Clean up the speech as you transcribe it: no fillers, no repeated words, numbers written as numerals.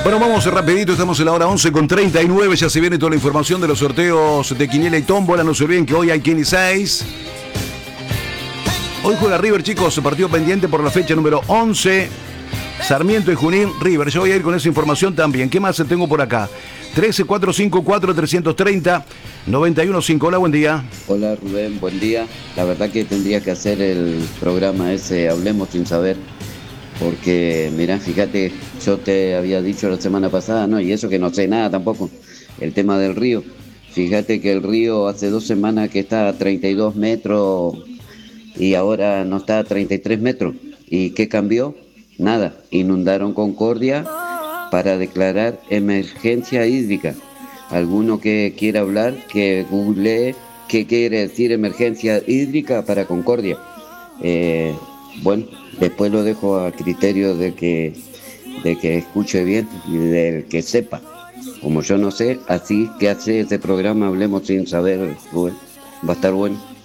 Bueno, vamos rapidito, estamos en la hora 11:39, ya se viene toda la información de los sorteos de Quiniela y Tómbola. No se olviden que hoy hay Quini 6. Hoy juega River, chicos, partido pendiente por la fecha número 11. Sarmiento y Junín, River. Yo voy a ir con esa información también. ¿Qué más tengo por acá? 13-454-330-915. Hola, buen día. Hola Rubén, buen día. La verdad que tendría que hacer el programa ese Hablemos sin saber, porque mirá, fíjate, yo te había dicho la semana pasada, ¿no? Y eso que no sé nada tampoco, el tema del río. Fíjate que el río hace 2 semanas que está a 32 metros y ahora no está a 33 metros. ¿Y qué cambió? Nada, inundaron Concordia para declarar emergencia hídrica. Alguno que quiera hablar, que googlee qué quiere decir emergencia hídrica para Concordia. Bueno, después lo dejo a criterio de que escuche bien y del que sepa. Como yo no sé, así que hace ese programa Hablemos sin saber, Rubén. Va a estar bueno.